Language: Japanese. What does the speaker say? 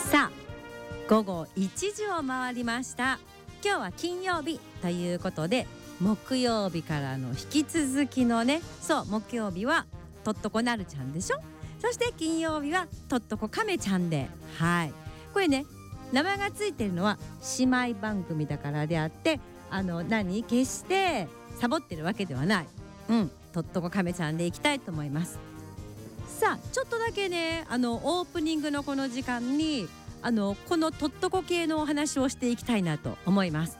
さあ午後1時を回りました。今日は金曜日ということで、木曜日からの引き続きのね、そう木曜日はとっとこなるちゃんでしょ。そして金曜日はとっとこかめちゃんで、これね、名前がついてるのは姉妹番組だからであって、決してサボってるわけではない。とっとこかめちゃんでいきたいと思います。さあちょっとだけね、オープニングのこの時間にこのとっとこ系のお話をしていきたいなと思います。